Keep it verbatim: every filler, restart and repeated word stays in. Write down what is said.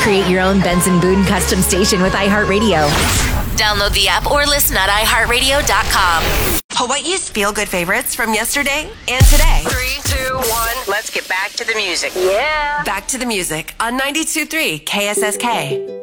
Create your own Benson Boone custom station with iHeartRadio. Download the app or listen at i heart radio dot com. Hawaii's feel-good favorites from yesterday and today. Three, two, one, let's get back to the music. Yeah. Back to the music on ninety-two point three K S S K.